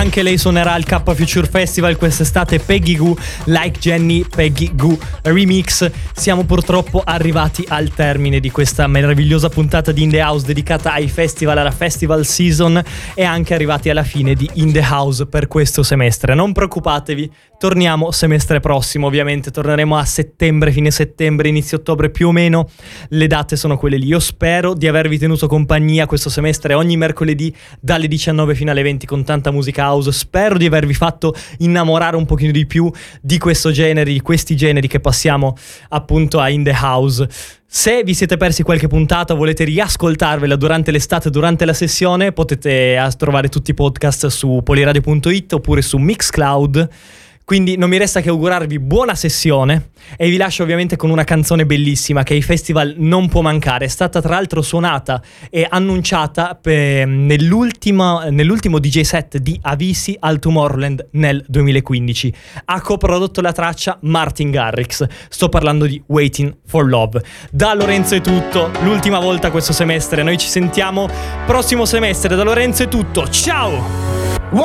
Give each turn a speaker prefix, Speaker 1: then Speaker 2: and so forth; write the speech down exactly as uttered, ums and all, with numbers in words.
Speaker 1: anche lei suonerà al K Future Festival quest'estate. Peggy Gou, Like Jenny, Peggy Gou Remix. Siamo purtroppo arrivati al termine di questa meravigliosa puntata di In The House dedicata ai festival, alla festival season, e anche arrivati alla fine di In The House per questo semestre. Non preoccupatevi, torniamo semestre prossimo, ovviamente torneremo a settembre, fine settembre, inizio ottobre più o meno. Le date sono quelle lì. Io spero di avervi tenuto compagnia questo semestre ogni mercoledì dalle diciannove fino alle venti con tanta musica house. Spero di avervi fatto innamorare un pochino di più di questo genere, di questi generi che passiamo appunto a In The House. Se vi siete persi qualche puntata o volete riascoltarvela durante l'estate, durante la sessione, potete trovare tutti i podcast su poliradio punto it oppure su Mixcloud. Quindi non mi resta che augurarvi buona sessione e vi lascio ovviamente con una canzone bellissima che ai festival non può mancare. È stata tra l'altro suonata e annunciata per, nell'ultimo, nell'ultimo D J set di Avicii al Tomorrowland nel duemilaquindici. Ha coprodotto la traccia Martin Garrix. Sto parlando di Waiting for Love. Da Lorenzo è tutto, l'ultima volta questo semestre. Noi ci sentiamo prossimo semestre. Da Lorenzo è tutto, ciao!